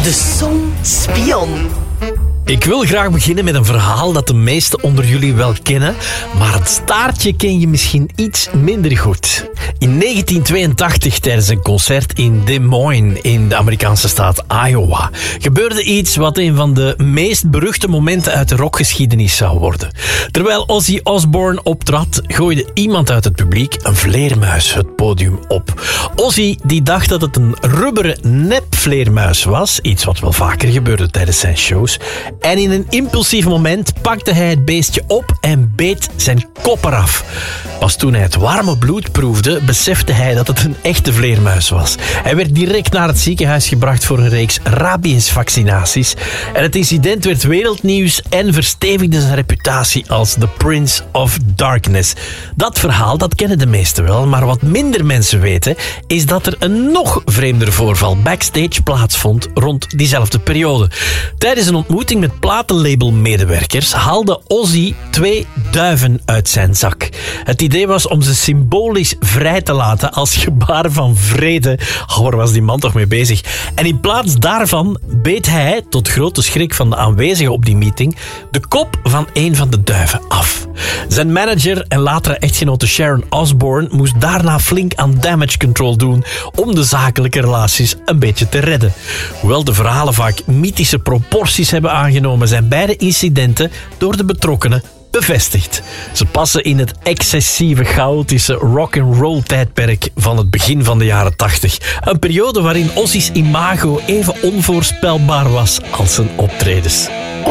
De Song-Spion. Ik wil graag beginnen met een verhaal dat de meesten onder jullie wel kennen, maar het staartje ken je misschien iets minder goed. In 1982, tijdens een concert in Des Moines in de Amerikaanse staat Iowa, gebeurde iets wat een van de meest beruchte momenten uit de rockgeschiedenis zou worden. Terwijl Ozzy Osbourne optrad, gooide iemand uit het publiek een vleermuis het podium op. Ozzy die dacht dat het een rubberen nepvleermuis was, iets wat wel vaker gebeurde tijdens zijn shows. En in een impulsief moment pakte hij het beestje op en beet zijn kop eraf. Pas toen hij het warme bloed proefde, besefte hij dat het een echte vleermuis was. Hij werd direct naar het ziekenhuis gebracht voor een reeks rabiesvaccinaties. En het incident werd wereldnieuws en verstevigde zijn reputatie als The Prince of Darkness. Dat verhaal, dat kennen de meesten wel, maar wat minder mensen weten, is dat er een nog vreemder voorval backstage plaatsvond rond diezelfde periode. Tijdens een ontmoeting met platenlabelmedewerkers haalde Ozzy 2 duiven uit zijn zak. Het idee was om ze symbolisch vrij te laten als gebaar van vrede. Waar was die man toch mee bezig? En in plaats daarvan beet hij, tot grote schrik van de aanwezigen op die meeting, de kop van een van de duiven af. Zijn manager en latere echtgenote Sharon Osbourne moest daarna flink aan damage control doen om de zakelijke relaties een beetje te redden. Hoewel de verhalen vaak mythische proporties hebben aangenomen, zijn beide incidenten door de betrokkenen bevestigd. Ze passen in het excessieve, chaotische rock'n'roll tijdperk van het begin van de jaren 80. Een periode waarin Ozzy's imago even onvoorspelbaar was als zijn optredens.